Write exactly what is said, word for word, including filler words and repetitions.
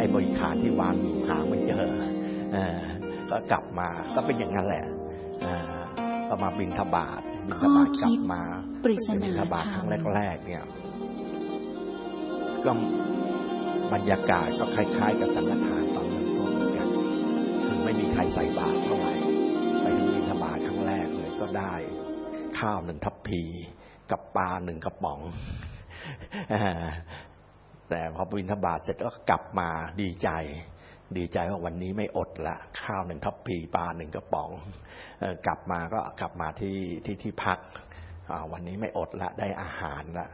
อ้บริขารที่วางอยู่หาไม่เจอเออก็กลับมาก็เป็นอย่างนั้นแหละเออก็มาบิณฑบาตบิณฑบาตกลับมาปริศนาบิณฑบาตครั้งแรกๆเนี่ยก็บรรยากาศก็คล้ายๆกับสังฆทานตอนนั้นก็เหมือนกันคือไม่มีใครใส่บาตรเท่าไหร่ไปบิณฑบาตครั้งแรกเลยก็ได้ข้าวหนึ่งทัพพีกับปลาหนึ่งกระป๋องแต่พอบิณฑบาตเสร็จก็กลับมาดีใจดีใจว่าวันนี้ไม่อดละข้าวหนึ่งทัพพีปลาหนึ่งกระป๋องกลับมาก็กลับมาที่ที่ที่พักวันนี้ไม่อดละได้อาหารละ